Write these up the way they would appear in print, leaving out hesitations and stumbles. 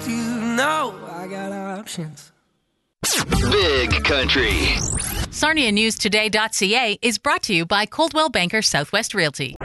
you know I got options. Big Country. SarniaNewsToday.ca is brought to you by Coldwell Banker Southwest Realty.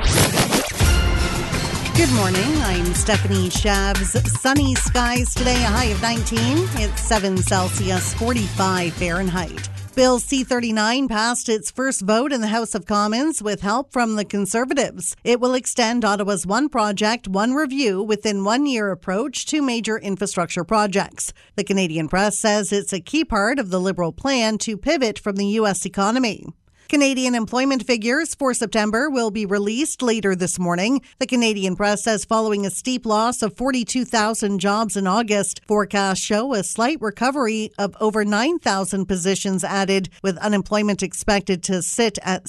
Good morning. I'm Stephanie Shabs. Sunny skies today, a high of 19. It's 7 Celsius, 45 Fahrenheit. Bill C-39 passed its first vote in the House of Commons with help from the Conservatives. It will extend Ottawa's One Project, One Review within 1 year approach to major infrastructure projects. The Canadian Press says it's a key part of the Liberal plan to pivot from the U.S. economy. Canadian employment figures for September will be released later this morning. The Canadian Press says following a steep loss of 42,000 jobs in August, forecasts show a slight recovery of over 9,000 positions added, with unemployment expected to sit at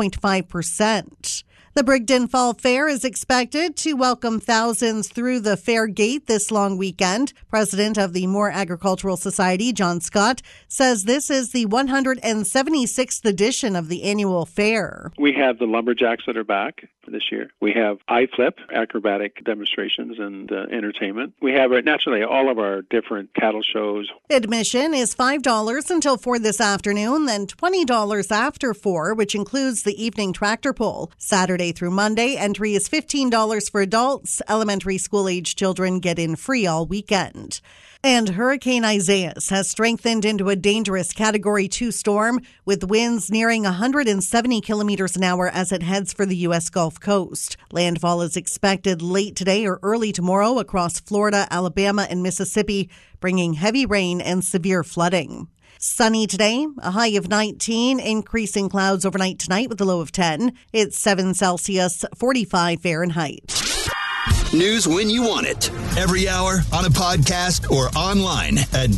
6.5%. The Brigden Fall Fair is expected to welcome thousands through the fair gate this long weekend. President of the Moore Agricultural Society, John Scott, says this is the 176th edition of the annual fair. We have the lumberjacks that are back this year. We have iFlip, acrobatic demonstrations and entertainment. We have naturally all of our different cattle shows. Admission is $5 until 4 this afternoon, then $20 after 4, which includes the evening tractor pull. Saturday through Monday, entry is $15 for adults. Elementary school-age children get in free all weekend. And Hurricane Isaias has strengthened into a dangerous Category 2 storm with winds nearing 170 kilometers an hour as it heads for the U.S. Gulf Coast. Landfall is expected late today or early tomorrow across Florida, Alabama, and Mississippi, bringing heavy rain and severe flooding. Sunny today, a high of 19, increasing clouds overnight tonight with a low of 10. It's 7 Celsius, 45 Fahrenheit. News when you want it. Every hour on a podcast or online at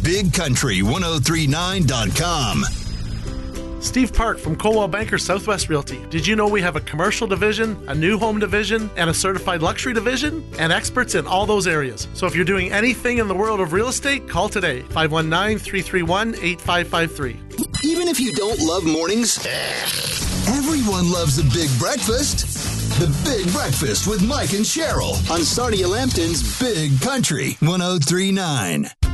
bigcountry1039.com. Steve Park from Coldwell Banker Southwest Realty. Did you know we have a commercial division, a new home division, and a certified luxury division? And experts in all those areas. So if you're doing anything in the world of real estate, call today. 519-331-8553. Even if you don't love mornings, everyone loves a big breakfast. The Big Breakfast with Mike and Cheryl on Sarnia Lambton's Big Country 1039.